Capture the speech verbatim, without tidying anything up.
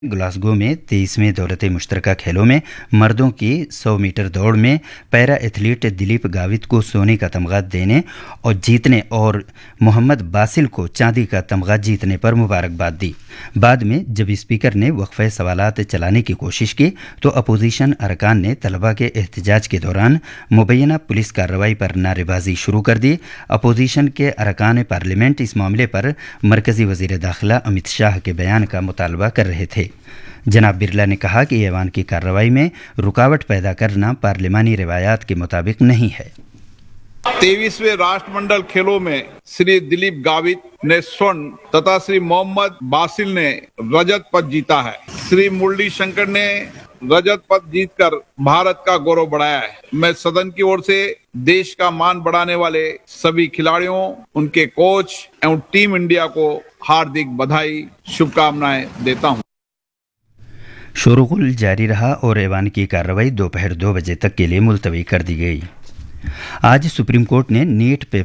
Glasgow में तेईसवें दौलत मुश्तरका खेलों में मर्दों की सौ मीटर दौड़ में पैरा एथलीट दिलीप गावित को सोने का तमगा देने और जीतने और मोहम्मद बासिल को चांदी का तमगा जीतने पर मुबारकबाद दी। बाद में जब स्पीकर ने वक्फे सवालात चलाने की कोशिश की तो अपोजिशन अरकान ने तलबा के एहतजाज के दौरान मुबैना पुलिस कार्रवाई पर नारेबाजी शुरू कर दी। अपोजिशन के अरकान पार्लियामेंट इस मामले पर मरकजी वजीर दाखिला अमित शाह के बयान का मुतालबा कर रहे थे। जनाब बिरला ने कहा कि ऐवान की कार्रवाई में रुकावट पैदा करना पार्लिमानी रिवायात के मुताबिक नहीं है। तेईसवें राष्ट्रमंडल खेलों में श्री दिलीप गावित ने स्वर्ण तथा श्री मोहम्मद बासिल ने रजत पदक जीता है। श्री मुरली शंकर ने रजत पदक जीतकर भारत का गौरव बढ़ाया है। मैं सदन की ओर से देश का मान बढ़ाने वाले सभी खिलाड़ियों, उनके कोच एवं टीम इंडिया को हार्दिक बधाई, शुभकामनाएं देता हूं। शोरगुल जारी रहा और ऐवान की कार्रवाई दोपहर दो बजे तक के लिए मुलतवी कर दी गई। आज सुप्रीम कोर्ट ने नीट पेपर